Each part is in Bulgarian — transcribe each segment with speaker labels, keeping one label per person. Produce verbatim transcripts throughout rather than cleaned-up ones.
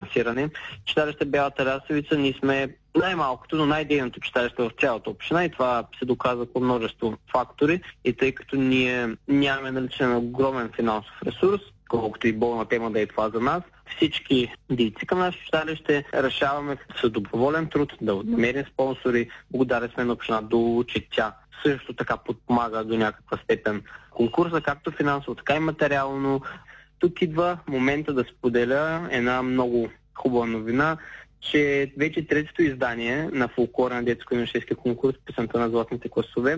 Speaker 1: финансиране. Читалище Бялата лясовица, ние сме най-малкото, но най-дейното читалище в цялата община и това се доказва по множество фактори. И тъй като ние нямаме наличен огромен финансов ресурс, колкото и болна тема да е това за нас, всички дейци към нашето читалище решаваме с доброволен труд да намерим спонсори. Благодарни сме на община Дулово, че тя също така подпомага до някаква степен конкурса, както финансово, така и материално. Тук идва момента да споделя една много хубава новина, че вече третото издание на фолклорен детско-юношески конкурс "Песента на златните класове"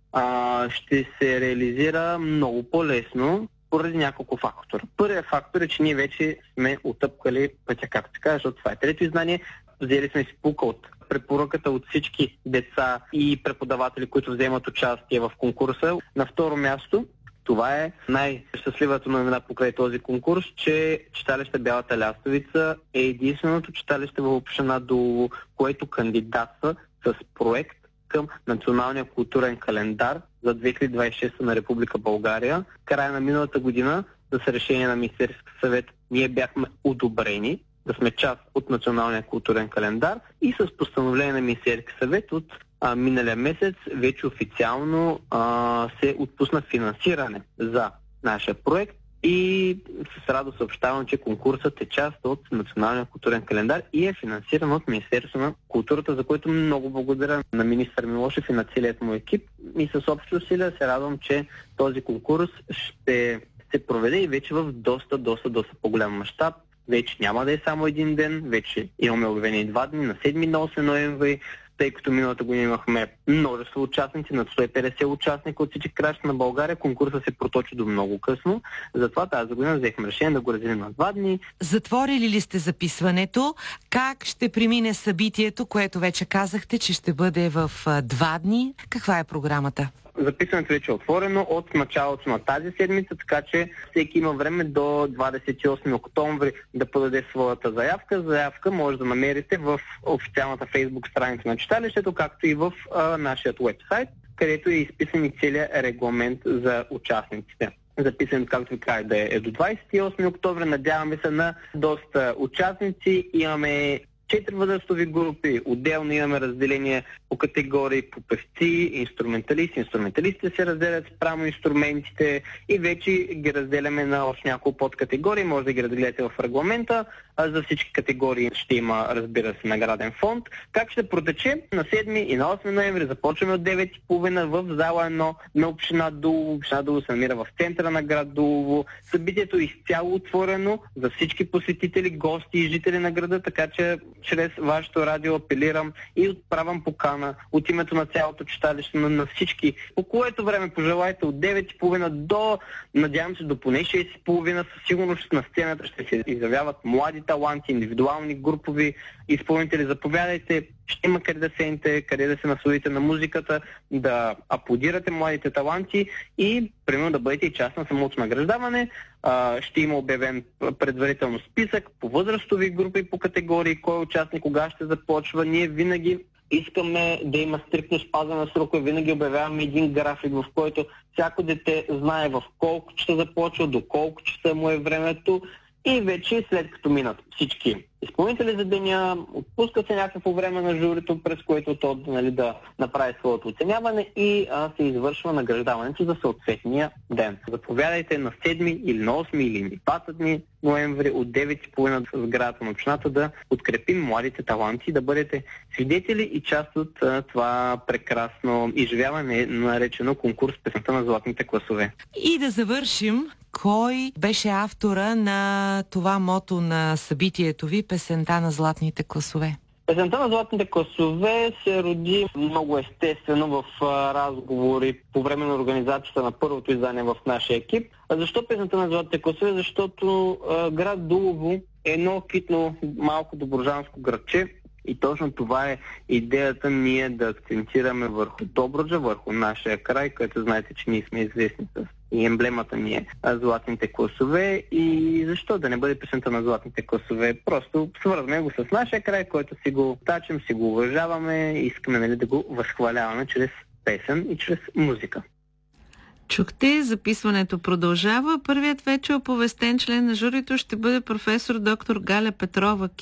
Speaker 1: а, ще се реализира много по-лесно поради няколко фактора. Първият фактор е, че ние вече сме отъпкали пътя, както се казва, защото това е трето издание. Взели сме си пука от препоръката от всички деца и преподаватели, които вземат участие в конкурса. На второ място, това е най-щастливата новина покрай този конкурс, че читалище Бялата лястовица е единственото читалище в община Дулово, което кандидатства с проект към Националния културен календар за две хиляди двадесет и шеста на Република България. Края на миналата година, с решение на Министерския съвет, ние бяхме одобрени да сме част от Националния културен календар и с постановление на Министерския съвет от а, миналия месец вече официално а, се отпусна финансиране за нашия проект и с радост съобщавам, че конкурсът е част от Националния културен календар и е финансиран от Министерството на културата, за което много благодаря на министър Милошев и на целият му екип. И с общи усилия се радвам, че този конкурс ще се проведе и вече в доста, доста, доста по-голям мащаб. Вече няма да е само един ден, вече имаме обявени два дни, на седми и на осми ноември, тъй като миналата година имахме множество участници, над сто и петдесет участника от всички краища на България. Конкурсът се проточи до много късно. Затова тази година взехме решение да го разделим на два дни.
Speaker 2: Затворили ли сте записването? Как ще премине събитието, което вече казахте, че ще бъде в два дни? Каква е програмата?
Speaker 1: Записването вече е отворено от началото на тази седмица, така че всеки има време до двадесет и осми октомври да подаде своята заявка. Заявка може да намерите в официалната фейсбук страница на читалището, както и в а, нашия уебсайт, където е изписан и целият регламент за участниците. Записан, както ви казах, да е до двадесет и осми октомври. Надяваме се на доста участници. Имаме четири възрастови групи, отделно имаме разделение по категории, по певци, инструменталисти. Инструменталистите се разделят спрямо инструментите и вече ги разделяме на още няколко подкатегории. Може да ги разгледате в регламента. А за всички категории ще има, разбира се, награден фонд. Как ще протече? На седми и на осми ноември започваме от девет и половина в зала едно на община Дулово. Община Дулово се намира в центъра на град Дулово. Събитието е изцяло отворено за всички посетители, гости и жители на града, така че чрез вашето радио апелирам и отправям покана от името на цялото читалище на, на всички. По което време пожелаете от девет и половина до, надявам се, до поне шест и половина, със сигурност на сцената ще се изявяват млади таланти, индивидуални, групови изпълнители. Заповядайте, ще има къде да седнете, къде да се насладите на музиката, да аплодирате младите таланти и примерно да бъдете и част на самото награждаване. А, ще има обявен предварително списък по възрастови групи, по категории, кой участник, кога ще започва. Ние винаги искаме да има стриктно спазване на срокове, винаги обявяваме един график, в който всяко дете знае в колко часа започва, до колко часа му е времето. И вече след като минат всички изпълнители за деня, отпуска се някакво време на журито, през което то, нали, да направи своето оценяване и а, се извършва награждаването за съответния ден. Заповядайте на седми или на осми или на двата дни ноември от девет и половина в сградата на общината да подкрепим младите таланти, да бъдете свидетели и част от а, това прекрасно изживяване, наречено конкурс "Песента на златните класове".
Speaker 2: И да завършим. Кой беше автора на това мото на събитието ви "Песента на златните класове"?
Speaker 1: Песента на златните класове се роди много естествено в а, разговори по време на организацията на първото издание в нашия екип. А защо Песента на златните класове? Защото а, град Дулово е едно китно малко добруджанско градче. И точно това е идеята ние да акцентираме върху Добруджа, върху нашия край, който знаете, че ние сме известни с и емблемата ни е златните класове. И защо да не бъде песента на златните класове? Просто свързваме го с нашия край, който си го тачим, си го уважаваме и искаме, нали, да го възхваляваме чрез песен и чрез музика.
Speaker 3: Чухте, записването продължава. Първият вече оповестен член на журито ще бъде професор доктор Галя Петрова.